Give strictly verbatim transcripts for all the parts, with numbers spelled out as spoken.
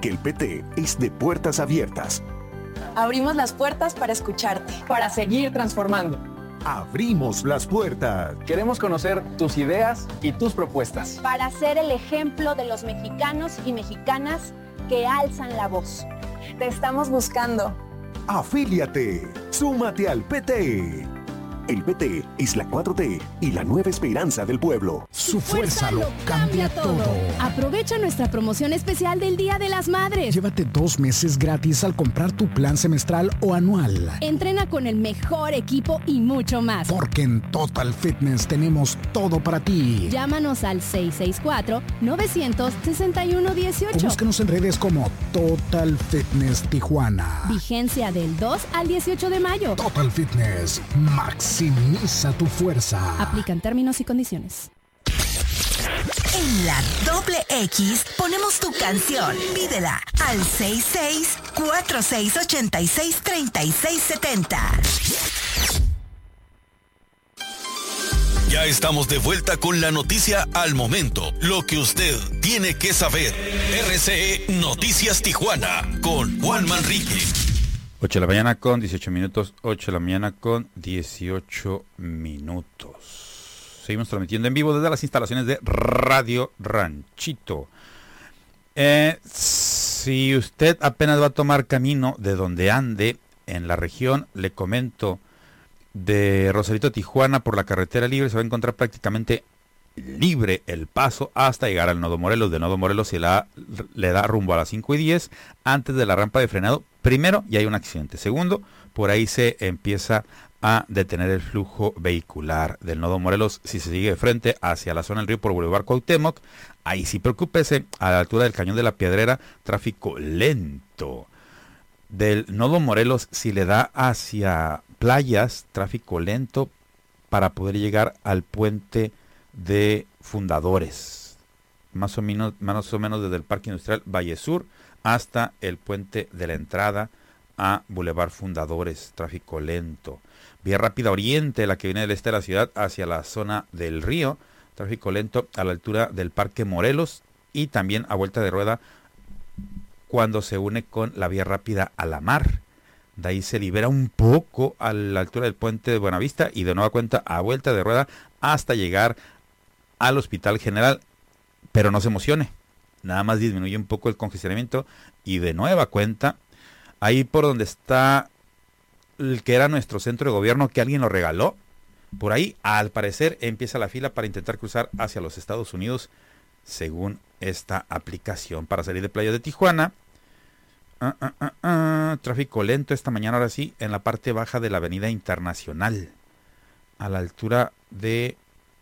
que el P T es de puertas abiertas. Abrimos las puertas para escucharte, para seguir transformando. Abrimos las puertas. Queremos conocer tus ideas y tus propuestas. Para ser el ejemplo de los mexicanos y mexicanas que alzan la voz. Te estamos buscando. Afíliate. Súmate al P T. El P T es la cuatro T y la nueva esperanza del pueblo. Su fuerza lo cambia todo. Aprovecha nuestra promoción especial del Día de las Madres. Llévate dos meses gratis al comprar tu plan semestral o anual. Entrena con el mejor equipo y mucho más. Porque en Total Fitness tenemos todo para ti. Llámanos al seis seis cuatro, nueve seis uno, uno ocho. O búscanos en redes como Total Fitness Tijuana. Vigencia del dos al dieciocho de mayo. Total Fitness, maximiza tu fuerza. Aplican términos y condiciones. En la doble X ponemos tu canción. Pídela al seis seis cuatro seis ocho seis tres seis siete cero. Ya estamos de vuelta con la noticia al momento. Lo que usted tiene que saber. R C E Noticias Tijuana con Juan Manrique. ocho de la mañana con dieciocho minutos. ocho de la mañana con dieciocho minutos. Seguimos transmitiendo en vivo desde las instalaciones de Radio Ranchito. Eh, si usted apenas va a tomar camino de donde ande en la región, le comento, de Rosarito a Tijuana por la carretera libre se va a encontrar prácticamente libre el paso hasta llegar al Nodo Morelos. De Nodo Morelos se la, le da rumbo a las cinco y diez antes de la rampa de frenado. Primero, ya hay un accidente. Segundo, por ahí se empieza a detener el flujo vehicular del Nodo Morelos. Si se sigue de frente hacia la zona del río por Boulevard Cuauhtémoc, ahí sí preocúpese, a la altura del Cañón de la Piedrera, tráfico lento. Del Nodo Morelos, si le da hacia Playas, tráfico lento para poder llegar al puente de Fundadores, más o menos, más o menos desde el Parque Industrial Valle Sur hasta el puente de la entrada a Boulevard Fundadores, tráfico lento. Vía rápida Oriente, la que viene del este de la ciudad hacia la zona del río, tráfico lento a la altura del Parque Morelos y también a vuelta de rueda cuando se une con la vía rápida a la mar. De ahí se libera un poco a la altura del puente de Buenavista y de nueva cuenta a vuelta de rueda hasta llegar al Hospital General. Pero no se emocione, nada más disminuye un poco el congestionamiento y de nueva cuenta, ahí por donde está el que era nuestro centro de gobierno, que alguien lo regaló, por ahí al parecer empieza la fila para intentar cruzar hacia los Estados Unidos según esta aplicación para salir de Playa de Tijuana. Uh, uh, uh, uh, tráfico lento esta mañana, ahora sí, en la parte baja de la Avenida Internacional, a la altura de,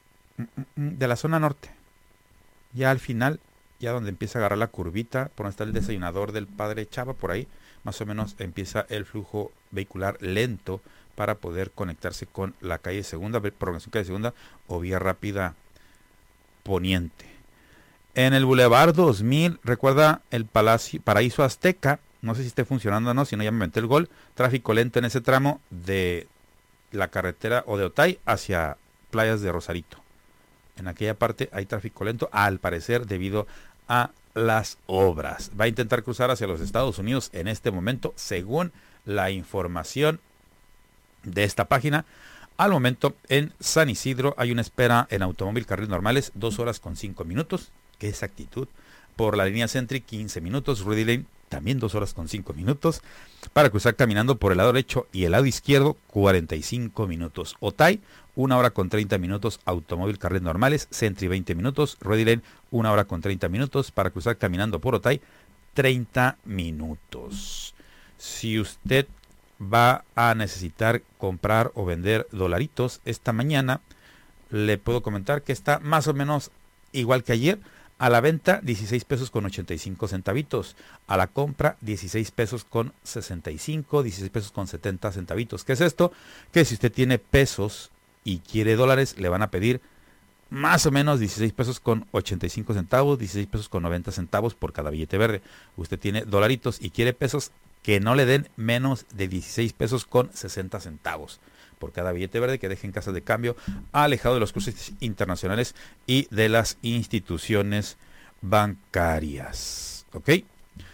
de la zona norte. Ya al final, ya donde empieza a agarrar la curvita, por donde está el desayunador del Padre Chava, por ahí, más o menos empieza el flujo vehicular lento para poder conectarse con la calle Segunda, prolongación calle Segunda o vía rápida Poniente. En el Boulevard dos mil, recuerda el Palacio Paraíso Azteca, no sé si esté funcionando o no, si no ya me inventé el gol, tráfico lento en ese tramo de la carretera o de Otay hacia Playas de Rosarito. En aquella parte hay tráfico lento, al parecer debido a las obras. Va a intentar cruzar hacia los Estados Unidos en este momento, según la información de esta página. Al momento, en San Isidro hay una espera en automóvil carriles normales, dos horas con cinco minutos. ¿Qué exactitud? Por la línea Sentry, quince minutos. Rudy Lane, también dos horas con cinco minutos. Para cruzar caminando por el lado derecho y el lado izquierdo, cuarenta y cinco minutos. Otay, una hora con treinta minutos. Automóvil carriles normales, Sentry, veinte minutos. Rudy Lane, una hora con treinta minutos. Para cruzar caminando por Otay, treinta minutos. Si usted va a necesitar comprar o vender dolaritos esta mañana, le puedo comentar que está más o menos igual que ayer. A la venta, dieciséis pesos con ochenta y cinco centavitos. A la compra, dieciséis pesos con sesenta y cinco, dieciséis pesos con setenta centavitos. ¿Qué es esto? Que si usted tiene pesos y quiere dólares, le van a pedir más o menos dieciséis pesos con ochenta y cinco centavos, dieciséis pesos con noventa centavos por cada billete verde. Usted tiene dolaritos y quiere pesos, que no le den menos de dieciséis pesos con sesenta centavos por cada billete verde que deje en casas de cambio, alejado de los cruces internacionales y de las instituciones bancarias. ¿Ok?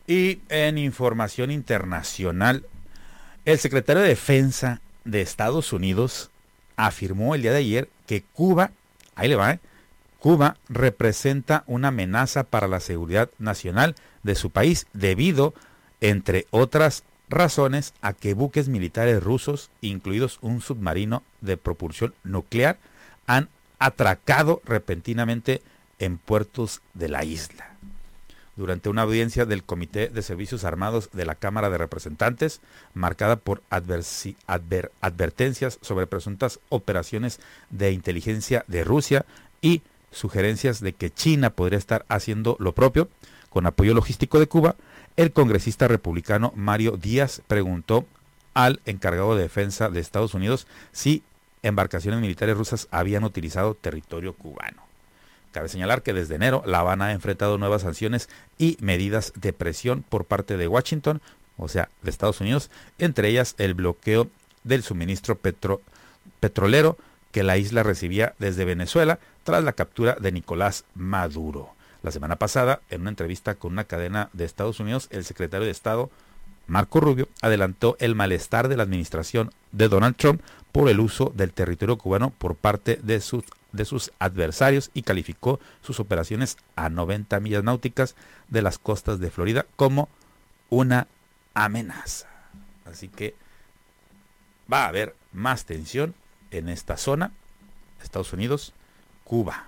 Y en información internacional, el secretario de Defensa de Estados Unidos afirmó el día de ayer que Cuba, ahí le va, ¿eh? Cuba representa una amenaza para la seguridad nacional de su país debido, entre otras razones, a que buques militares rusos, incluidos un submarino de propulsión nuclear, han atracado repentinamente en puertos de la isla. Durante una audiencia del Comité de Servicios Armados de la Cámara de Representantes, marcada por adversi, adver, advertencias sobre presuntas operaciones de inteligencia de Rusia y sugerencias de que China podría estar haciendo lo propio con apoyo logístico de Cuba, el congresista republicano Mario Díaz preguntó al encargado de defensa de Estados Unidos si embarcaciones militares rusas habían utilizado territorio cubano. Cabe señalar que desde enero La Habana ha enfrentado nuevas sanciones y medidas de presión por parte de Washington, o sea, de Estados Unidos, entre ellas el bloqueo del suministro petro, petrolero que la isla recibía desde Venezuela tras la captura de Nicolás Maduro. La semana pasada, en una entrevista con una cadena de Estados Unidos, el secretario de Estado, Marco Rubio, adelantó el malestar de la administración de Donald Trump por el uso del territorio cubano por parte de sus, de sus adversarios y calificó sus operaciones a noventa millas náuticas de las costas de Florida como una amenaza. Así que va a haber más tensión en esta zona, Estados Unidos, Cuba.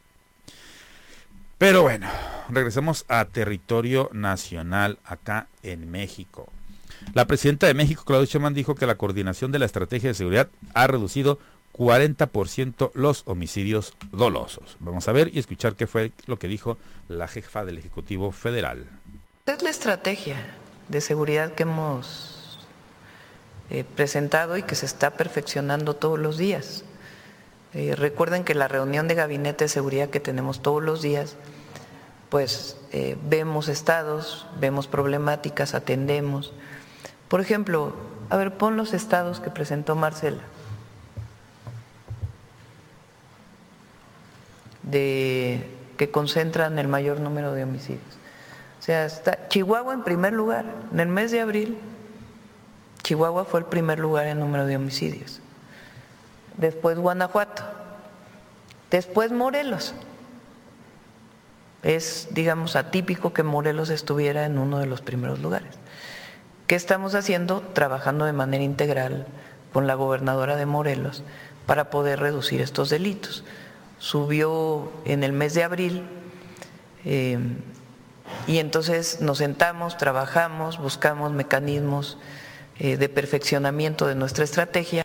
Pero bueno, regresemos a territorio nacional acá en México. La presidenta de México, Claudia Sheinbaum, dijo que la coordinación de la estrategia de seguridad ha reducido cuarenta por ciento los homicidios dolosos. Vamos a ver y escuchar qué fue lo que dijo la jefa del Ejecutivo Federal. Es la estrategia de seguridad que hemos eh, presentado y que se está perfeccionando todos los días. Eh, recuerden que la reunión de gabinete de seguridad que tenemos todos los días, pues eh, vemos estados, vemos problemáticas, atendemos. Por ejemplo, a ver, pon los estados que presentó Marcela. De, que concentran el mayor número de homicidios. O sea, está Chihuahua en primer lugar. En el mes de abril, Chihuahua fue el primer lugar en número de homicidios. Después Guanajuato, después Morelos. Es, digamos, atípico que Morelos estuviera en uno de los primeros lugares. ¿Qué estamos haciendo? Trabajando de manera integral con la gobernadora de Morelos para poder reducir estos delitos. Subió en el mes de abril eh, y entonces nos sentamos, trabajamos, buscamos mecanismos eh, de perfeccionamiento de nuestra estrategia.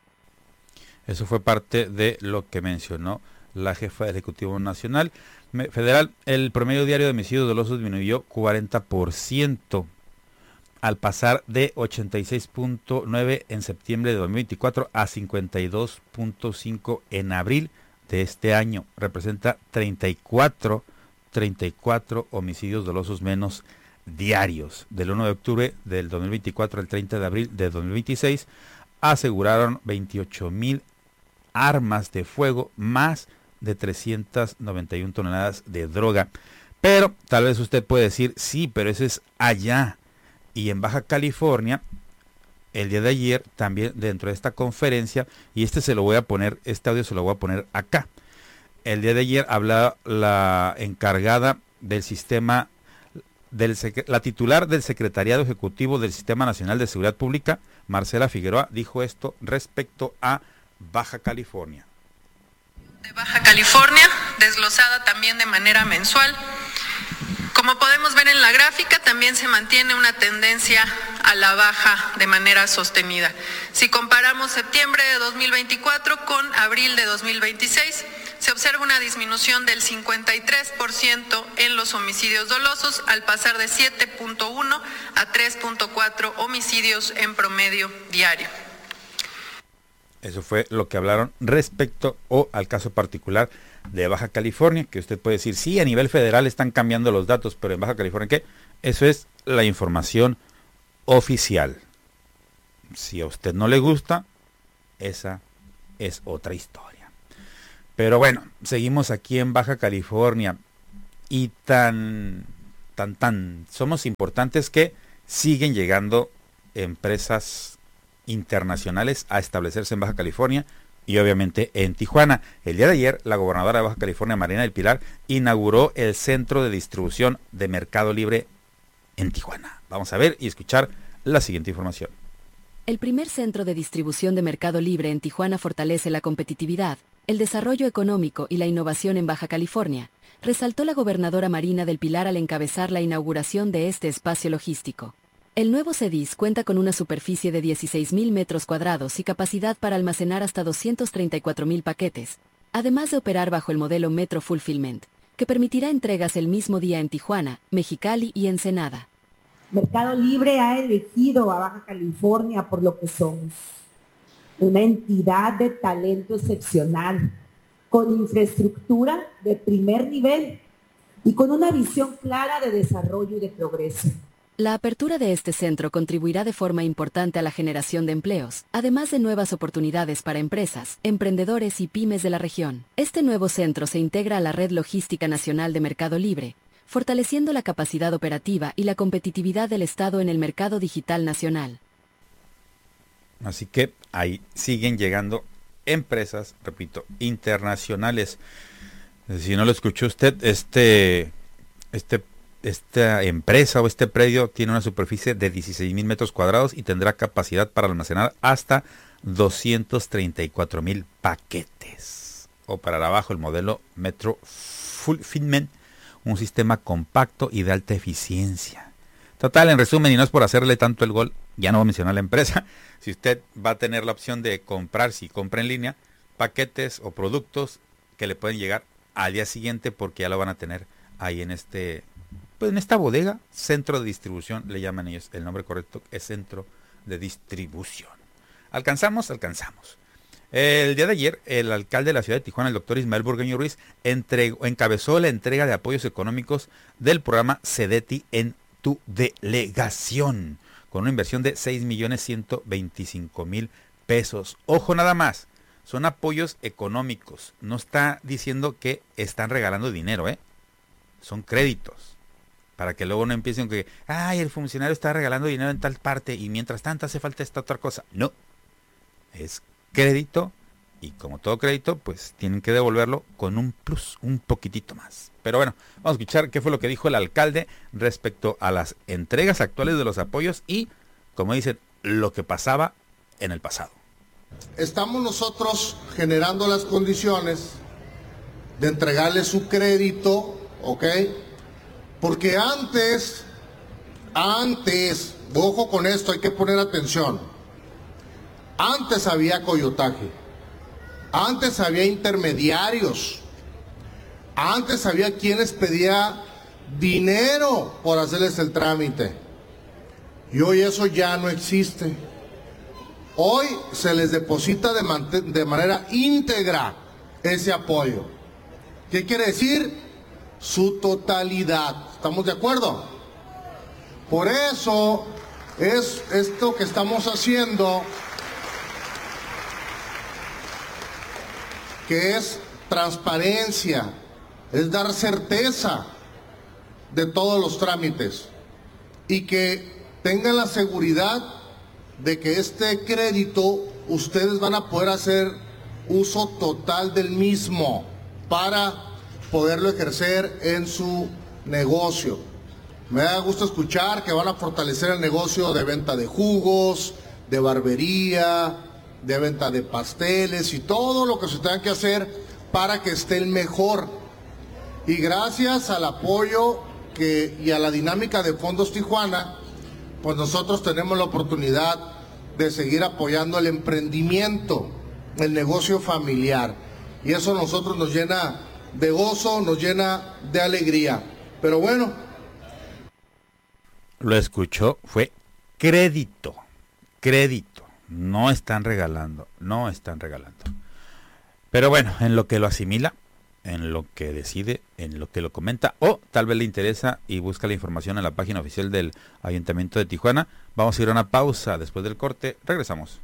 Eso fue parte de lo que mencionó la jefa del Ejecutivo Nacional Federal. El promedio diario de homicidios dolosos disminuyó cuarenta por ciento al pasar de ochenta y seis punto nueve en septiembre de dos mil veinticuatro a cincuenta y dos punto cinco en abril de este año. Representa treinta y cuatro homicidios dolosos menos diarios. Del uno de octubre del dos mil veinticuatro al treinta de abril de dos mil veintiséis aseguraron veintiocho mil armas de fuego, más de trescientas noventa y una toneladas de droga. Pero tal vez usted puede decir, sí, pero eso es allá. Y en Baja California, el día de ayer, también dentro de esta conferencia, y este se lo voy a poner, este audio se lo voy a poner acá. El día de ayer hablaba la encargada del sistema, del, la titular del Secretariado Ejecutivo del Sistema Nacional de Seguridad Pública, Marcela Figueroa, dijo esto respecto a Baja California. De Baja California, desglosada también de manera mensual. Como podemos ver en la gráfica, también se mantiene una tendencia a la baja de manera sostenida. Si comparamos septiembre de dos mil veinticuatro con abril de dos mil veintiséis, se observa una disminución del cincuenta y tres por ciento en los homicidios dolosos, al pasar de siete punto uno a tres punto cuatro homicidios en promedio diario. Eso fue lo que hablaron respecto o al caso particular de Baja California, que usted puede decir, sí, a nivel federal están cambiando los datos, pero en Baja California, ¿qué? Eso es la información oficial. Si a usted no le gusta, esa es otra historia. Pero bueno, seguimos aquí en Baja California y tan tan tan, somos importantes que siguen llegando empresas internacionales a establecerse en Baja California y obviamente en Tijuana. El día de ayer, la gobernadora de Baja California, Marina del Pilar, inauguró el centro de distribución de Mercado Libre en Tijuana. Vamos a ver y escuchar la siguiente información. El primer centro de distribución de Mercado Libre en Tijuana fortalece la competitividad, el desarrollo económico y la innovación en Baja California, resaltó la gobernadora Marina del Pilar al encabezar la inauguración de este espacio logístico. El nuevo CEDIS cuenta con una superficie de dieciséis mil metros cuadrados y capacidad para almacenar hasta doscientos treinta y cuatro mil paquetes, además de operar bajo el modelo Metro Fulfillment, que permitirá entregas el mismo día en Tijuana, Mexicali y Ensenada. Mercado Libre ha elegido a Baja California por lo que somos, una entidad de talento excepcional, con infraestructura de primer nivel y con una visión clara de desarrollo y de progreso. La apertura de este centro contribuirá de forma importante a la generación de empleos, además de nuevas oportunidades para empresas, emprendedores y pymes de la región. Este nuevo centro se integra a la Red Logística Nacional de Mercado Libre, fortaleciendo la capacidad operativa y la competitividad del Estado en el mercado digital nacional. Así que ahí siguen llegando empresas, repito, internacionales. Si no lo escuchó usted, este, este, esta empresa o este predio tiene una superficie de dieciséis mil metros cuadrados y tendrá capacidad para almacenar hasta doscientos treinta y cuatro mil paquetes. Operará bajo el modelo Metro Fulfillment, un sistema compacto y de alta eficiencia. Total, en resumen, y no es por hacerle tanto el gol, ya no voy a mencionar la empresa, si usted va a tener la opción de comprar, si compra en línea, paquetes o productos que le pueden llegar al día siguiente porque ya lo van a tener ahí en este, pues en esta bodega, centro de distribución, le llaman ellos, el nombre correcto es centro de distribución. ¿Alcanzamos? Alcanzamos. El día de ayer, el alcalde de la ciudad de Tijuana, el doctor Ismael Burgueño Ruiz, entregó, encabezó la entrega de apoyos económicos del programa CEDETI en tu delegación, con una inversión de seis millones ciento veinticinco mil pesos. Ojo nada más, son apoyos económicos, no está diciendo que están regalando dinero, ¿eh? Son créditos, para que luego no empiecen que, ay, el funcionario está regalando dinero en tal parte y mientras tanto hace falta esta otra cosa. No, es crédito y como todo crédito, pues tienen que devolverlo con un plus, un poquitito más. Pero bueno, vamos a escuchar qué fue lo que dijo el alcalde respecto a las entregas actuales de los apoyos y, como dicen, lo que pasaba en el pasado. Estamos nosotros generando las condiciones de entregarle su crédito, ¿ok? Porque antes, antes, ojo con esto, hay que poner atención. Antes había coyotaje, antes había intermediarios, antes había quienes pedían dinero por hacerles el trámite. Y hoy eso ya no existe. Hoy se les deposita de, man de manera íntegra ese apoyo. ¿Qué quiere decir? Su totalidad. ¿Estamos de acuerdo? Por eso es esto que estamos haciendo, que es transparencia, es dar certeza de todos los trámites y que tengan la seguridad de que este crédito ustedes van a poder hacer uso total del mismo para poderlo ejercer en su negocio. Me da gusto escuchar que van a fortalecer el negocio de venta de jugos, de barbería, de venta de pasteles y todo lo que se tenga que hacer para que estén mejor. Y gracias al apoyo que, y a la dinámica de Fondos Tijuana, pues nosotros tenemos la oportunidad de seguir apoyando el emprendimiento, el negocio familiar. Y eso a nosotros nos llena de gozo, nos llena de alegría. Pero bueno. Lo escuchó, fue crédito, crédito. No están regalando, no están regalando. Pero bueno, en lo que lo asimila, en lo que decide, en lo que lo comenta, o tal vez le interesa y busca la información en la página oficial del Ayuntamiento de Tijuana. Vamos a ir a una pausa. Después del corte, regresamos.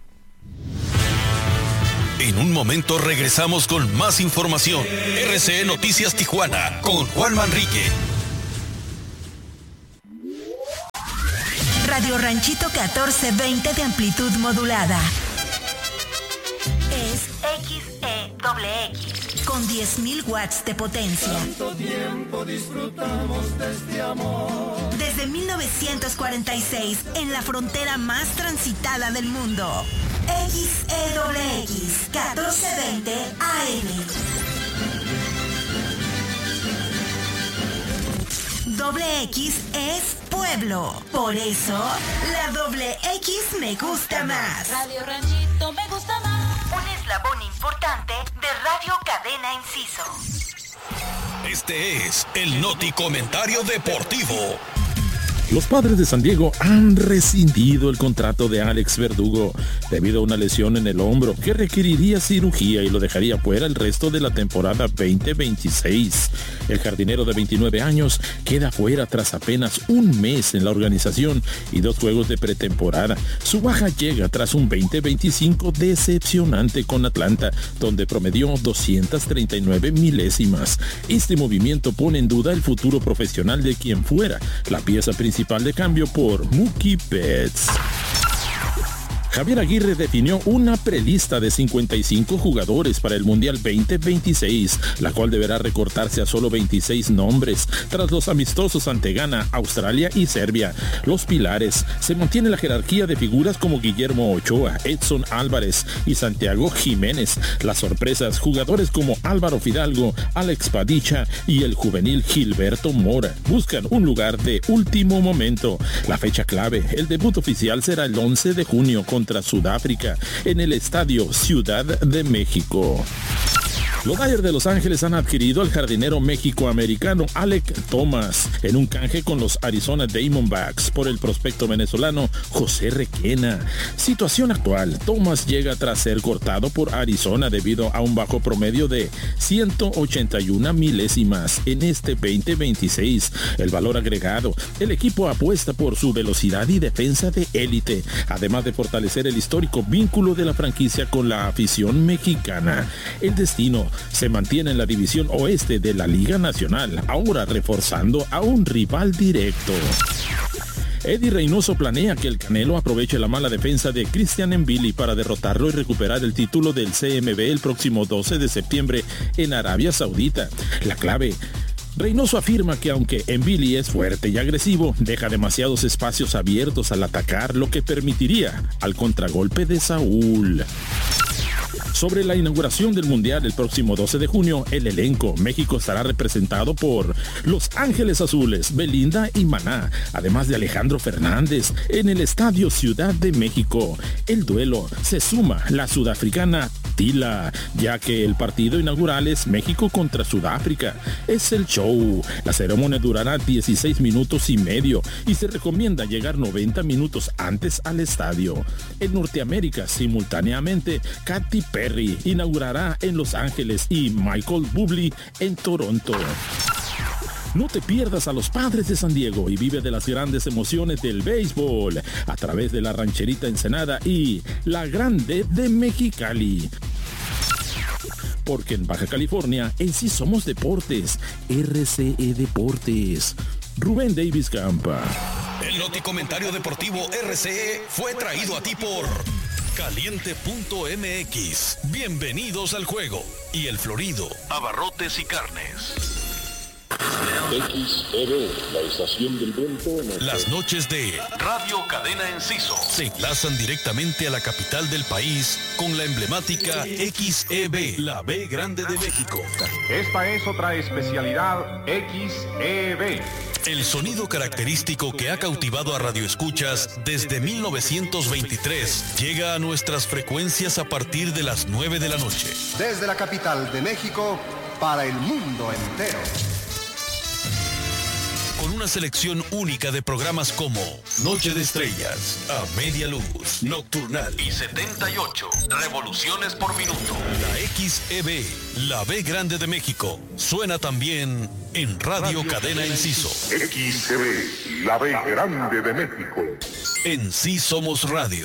En un momento regresamos con más información. R C E Noticias Tijuana con Juan Manrique. Radio Ranchito catorce veinte de amplitud modulada. Es X E X con diez mil watts de potencia. Tanto tiempo disfrutamos de este amor. Desde mil novecientos cuarenta y seis, en la frontera más transitada del mundo. X E X catorce veinte A M. Doble X es pueblo. Por eso, la doble X me gusta más. Radio Ranchito me gusta más. Un eslabón importante de Radio Cadena Enciso. Este es el Noti Comentario Deportivo. Los Padres de San Diego han rescindido el contrato de Alex Verdugo debido a una lesión en el hombro que requeriría cirugía y lo dejaría fuera el resto de la temporada veinte veintiséis. El jardinero de veintinueve años queda fuera tras apenas un mes en la organización y dos juegos de pretemporada. Su baja llega tras un veinte veinticinco decepcionante con Atlanta, donde promedió doscientas treinta y nueve milésimas. Este movimiento pone en duda el futuro profesional de quien fuera la pieza principal de cambio por Mookie Betts. Javier Aguirre definió una prelista de cincuenta y cinco jugadores para el Mundial veinte veintiséis, la cual deberá recortarse a solo veintiséis nombres, tras los amistosos ante Ghana, Australia y Serbia. Los pilares: se mantiene la jerarquía de figuras como Guillermo Ochoa, Edson Álvarez y Santiago Jiménez. Las sorpresas: jugadores como Álvaro Fidalgo, Alex Padilla y el juvenil Gilberto Mora buscan un lugar de último momento. La fecha clave: el debut oficial será el once de junio con contra Sudáfrica en el Estadio Ciudad de México. Los Dodgers de Los Ángeles han adquirido al jardinero méxico-americano Alek Thomas en un canje con los Arizona Diamondbacks por el prospecto venezolano José Requena. Situación actual: Thomas llega tras ser cortado por Arizona debido a un bajo promedio de ciento ochenta y una milésimas en este veinte veintiséis. El valor agregado: el equipo apuesta por su velocidad y defensa de élite, además de fortalecer el histórico vínculo de la franquicia con la afición mexicana. El destino se mantiene en la división oeste de la Liga Nacional, ahora reforzando a un rival directo. Eddie Reynoso planea que el Canelo aproveche la mala defensa de Christian Mbili para derrotarlo y recuperar el título del C M B el próximo doce de septiembre en Arabia Saudita. La clave: Reynoso afirma que aunque Mbili es fuerte y agresivo, deja demasiados espacios abiertos al atacar, lo que permitiría al contragolpe de Saúl. Sobre la inauguración del Mundial el próximo doce de junio, el elenco: México estará representado por Los Ángeles Azules, Belinda y Maná, además de Alejandro Fernández, en el Estadio Ciudad de México. El duelo: se suma la sudafricana Tila, ya que el partido inaugural es México contra Sudáfrica. Es el show. La ceremonia durará dieciséis minutos y medio y se recomienda llegar noventa minutos antes al estadio. En Norteamérica, simultáneamente, Katy Perry inaugurará en Los Ángeles y Michael Bublé en Toronto. No te pierdas a los Padres de San Diego y vive de las grandes emociones del béisbol a través de la Rancherita Ensenada y la Grande de Mexicali. Porque en Baja California, en sí somos deportes. R C E Deportes. Rubén Davis Campa. El Noti Comentario Deportivo R C E fue traído a ti por Caliente punto M X. Bienvenidos al juego. Y El Florido, abarrotes y carnes. X E B, la estación del viento. Las noches de Radio Cadena Enciso se enlazan directamente a la capital del país con la emblemática X E B, la B grande de México. Esta es otra especialidad X E B. El sonido característico que ha cautivado a radioescuchas desde mil novecientos veintitrés llega a nuestras frecuencias a partir de las nueve de la noche. Desde la capital de México para el mundo entero. Con una selección única de programas como Noche de Estrellas, A Media Luz, Nocturnal y setenta y ocho Revoluciones por Minuto. La X E B, la B grande de México, suena también en Radio, Radio Cadena Enciso. X E B, la B grande de México. En Sí Somos Radio.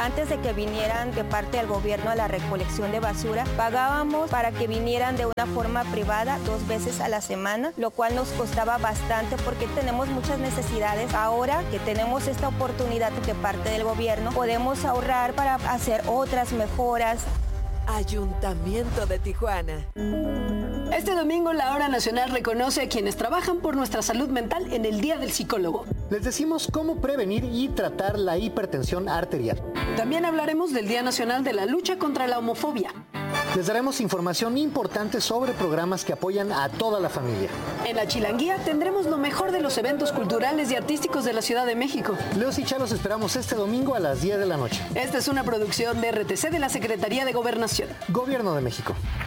Antes de que vinieran de parte del gobierno a la recolección de basura, pagábamos para que vinieran de una forma privada dos veces a la semana, lo cual nos costaba bastante porque tenemos muchas necesidades. Ahora que tenemos esta oportunidad de parte del gobierno, podemos ahorrar para hacer otras mejoras. Ayuntamiento de Tijuana. Este domingo la Hora Nacional reconoce a quienes trabajan por nuestra salud mental en el Día del Psicólogo. Les decimos cómo prevenir y tratar la hipertensión arterial. También hablaremos del Día Nacional de la Lucha contra la Homofobia. Les daremos información importante sobre programas que apoyan a toda la familia. En la Chilanguía tendremos lo mejor de los eventos culturales y artísticos de la Ciudad de México. Leos y Chalos esperamos este domingo a las diez de la noche. Esta es una producción de R T C de la Secretaría de Gobernación. Gobierno de México.